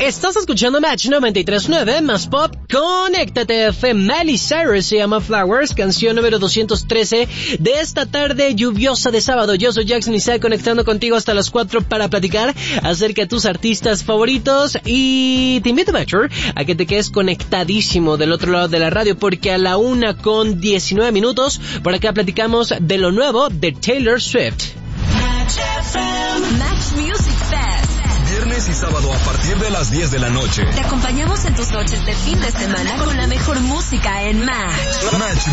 Estás escuchando Match 93.9 más pop. Conéctate FM. Miley Cyrus se llama Flowers, canción número 213 de esta tarde lluviosa de sábado. Yo soy Jackson Isaac, conectando contigo hasta las 4 para platicar acerca de tus artistas favoritos, y te invito, Matcher, a que te quedes conectadísimo del otro lado de la radio, porque a la 1:19 por acá platicamos de lo nuevo de Taylor Swift. Match Music Fest. Viernes y sábado a partir de las 10 de la noche. Te acompañamos en tus noches de fin de semana con la mejor música en Match.